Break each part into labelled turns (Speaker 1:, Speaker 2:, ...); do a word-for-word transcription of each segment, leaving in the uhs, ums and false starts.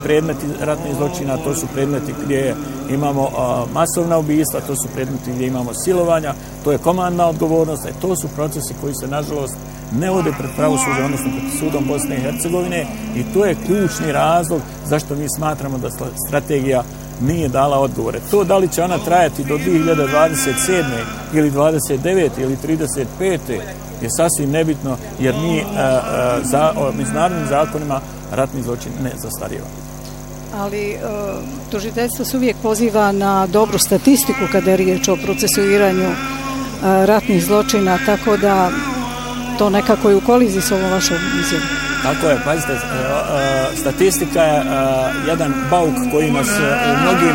Speaker 1: Predmeti ratnih zločina, to su predmeti gdje imamo a, masovna ubistva, to su predmeti gdje imamo silovanja, to je komandna odgovornost, e, to su procesi koji se nažalost ne vode pred pravosuđem, odnosno pred sudom Bosne i Hercegovine, i to je ključni razlog zašto mi smatramo da strategija nije dala odgovore. To da li će ona trajati do dvije hiljade dvadeset sedme ili dvadeset devete ili trideset pete je sasvim nebitno, jer mi a, a, za, o, međunarodnim zakonima ratni zločin ne zastarijeva.
Speaker 2: Ali e, tužiteljstvo se uvijek poziva na dobru statistiku kada je riječ o procesuiranju e, ratnih zločina, tako da to nekako je u koliziji s ovom vašom izjavom.
Speaker 1: Tako je, pazite, statistika je jedan bauk koji nas u mnogim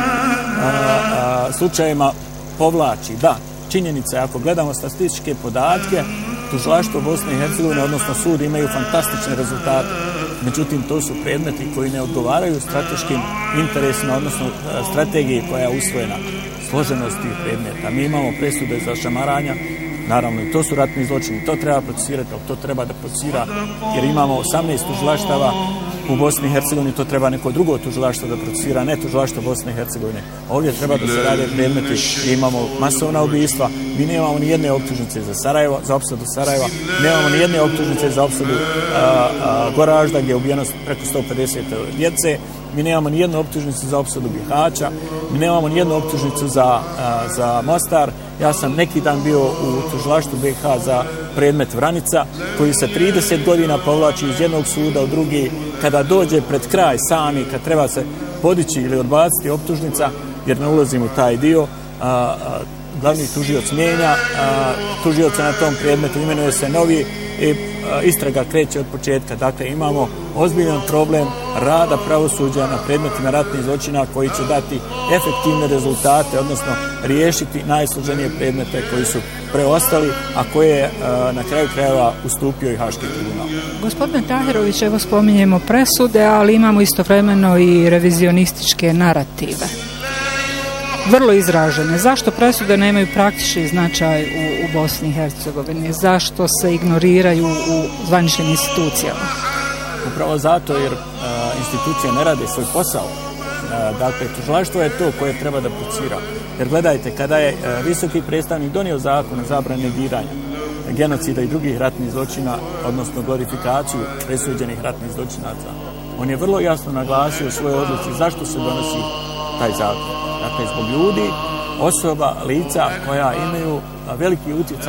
Speaker 1: slučajevima povlači. Da, činjenica je, ako gledamo statističke podatke, tužilaštvo Bosne i Hercegovine, odnosno sud, imaju fantastične rezultate. Međutim, to su predmeti koji ne odgovaraju strateškim interesima, odnosno strategiji koja je usvojena, složenost tih predmeta. Mi imamo presude za šamaranja, naravno i to su ratni zločini, to treba procesirati, ali to treba da procesira, jer imamo osamnaest tužilaštava u Bosni i Hercegovini, to treba neko drugo tužilaštvo da procesira, ne tužilaštvo Bosne i Hercegovine. Ovdje treba da se rade predmeti gdje imamo masovna ubistva, mi nemamo ni jedne optužnice za Sarajevo, za opsadu Sarajeva, nemamo ni jedne optužnice za opsadu a, a, Goražda gdje je ubijeno preko sto pedeset djece, mi nemamo ni jednu optužnicu za opsadu Bihaća, mi nemamo ni jednu optužnicu za, a, za Mostar. Ja sam neki dan bio u tužilaštvu B iH za predmet Vranica, koji se trideset godina povlači iz jednog suda u drugi, kada dođe pred kraj sami, kad treba se podići ili odbaciti optužnica, jer ne ulazim u taj dio, a, a, glavni tužioc mijenja, a, tužioca na tom predmetu, imenuje se novi i a, istraga kreće od početka. Dakle, imamo ozbiljan problem rada pravosuđa na predmetima ratnih zločina koji će dati efektivne rezultate, odnosno riješiti najsloženije predmete koji su preostali, a koje je na kraju krajeva ustupio i Haški tribunal.
Speaker 3: Gospodine Tahirović, evo spominjemo presude, ali imamo istovremeno i revizionističke narative. Vrlo izražene. Zašto presude nemaju praktični značaj u, u Bosni i Hercegovini? Zašto se ignoriraju u zvaničnim institucijama?
Speaker 1: Upravo zato jer a, institucije ne rade svoj posao. A, dakle, tužilaštvo je to koje treba da procesira. Jer gledajte, kada je a, visoki predstavnik donio zakon o zabrani negiranja genocida i drugih ratnih zločina, odnosno glorifikaciju presuđenih ratnih zločinaca, on je vrlo jasno naglasio u svojoj odluci zašto se donosi taj zakon. Dakle, zbog ljudi, osoba, lica koja imaju veliki utjecaj